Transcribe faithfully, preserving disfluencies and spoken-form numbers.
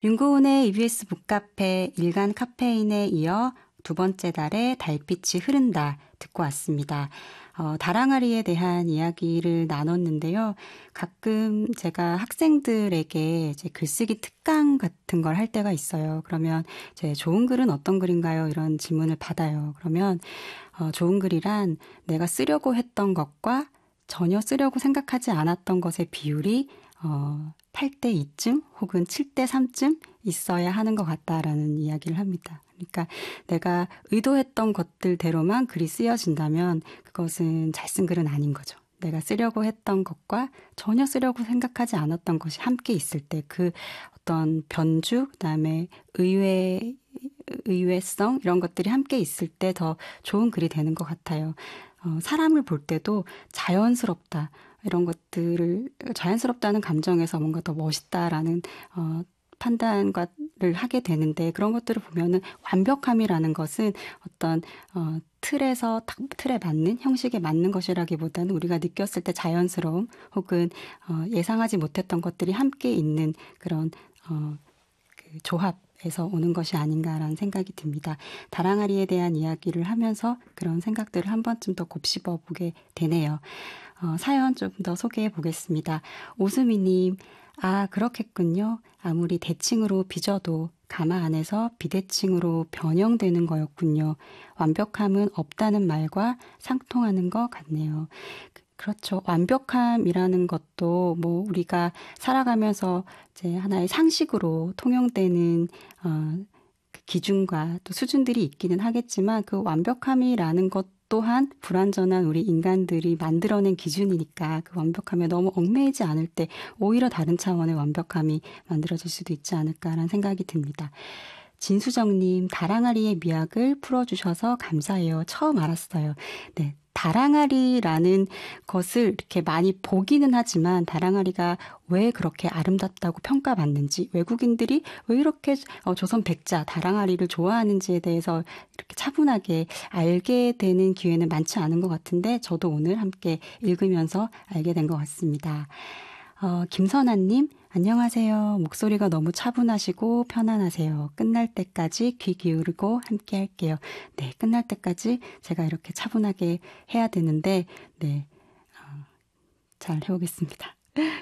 윤고은의 이비에스 북카페 일간 카페인에 이어 두 번째 달에 달빛이 흐른다 듣고 왔습니다. 어, 다랑아리에 대한 이야기를 나눴는데요. 가끔 제가 학생들에게 이제 글쓰기 특강 같은 걸 할 때가 있어요. 그러면 이제 좋은 글은 어떤 글인가요? 이런 질문을 받아요. 그러면 어, 좋은 글이란 내가 쓰려고 했던 것과 전혀 쓰려고 생각하지 않았던 것의 비율이 어, 팔 대 이쯤 혹은 칠 대 삼쯤 있어야 하는 것 같다라는 이야기를 합니다. 그러니까 내가 의도했던 것들대로만 글이 쓰여진다면 그것은 잘 쓴 글은 아닌 거죠. 내가 쓰려고 했던 것과 전혀 쓰려고 생각하지 않았던 것이 함께 있을 때 그 어떤 변주, 그다음에 의외, 의외성 이런 것들이 함께 있을 때 더 좋은 글이 되는 것 같아요. 어, 사람을 볼 때도 자연스럽다. 이런 것들을 자연스럽다는 감정에서 뭔가 더 멋있다라는 어, 판단을 하게 되는데 그런 것들을 보면은 완벽함이라는 것은 어떤 어, 틀에서 딱 틀에 맞는 형식에 맞는 것이라기보다는 우리가 느꼈을 때 자연스러움 혹은 어, 예상하지 못했던 것들이 함께 있는 그런 어, 그 조합에서 오는 것이 아닌가라는 생각이 듭니다. 다랑아리에 대한 이야기를 하면서 그런 생각들을 한 번쯤 더 곱씹어 보게 되네요. 어, 사연 좀 더 소개해 보겠습니다. 오수미님, 아, 그렇겠군요. 아무리 대칭으로 빚어도 가마 안에서 비대칭으로 변형되는 거였군요. 완벽함은 없다는 말과 상통하는 것 같네요. 그- 그렇죠. 완벽함이라는 것도 뭐 우리가 살아가면서 이제 하나의 상식으로 통용되는 어, 그 기준과 또 수준들이 있기는 하겠지만 그 완벽함이라는 것 또한 불완전한 우리 인간들이 만들어낸 기준이니까 그 완벽함에 너무 얽매이지 않을 때 오히려 다른 차원의 완벽함이 만들어질 수도 있지 않을까라는 생각이 듭니다. 진수정님, 다랑아리의 미학을 풀어주셔서 감사해요. 처음 알았어요. 네. 다랑아리라는 것을 이렇게 많이 보기는 하지만 다랑아리가 왜 그렇게 아름답다고 평가받는지 외국인들이 왜 이렇게 어, 조선 백자 다랑아리를 좋아하는지에 대해서 이렇게 차분하게 알게 되는 기회는 많지 않은 것 같은데 저도 오늘 함께 읽으면서 알게 된 것 같습니다. 어, 김선아님, 안녕하세요. 목소리가 너무 차분하시고 편안하세요. 끝날 때까지 귀 기울이고 함께 할게요. 네, 끝날 때까지 제가 이렇게 차분하게 해야 되는데, 네, 어, 잘 해오겠습니다.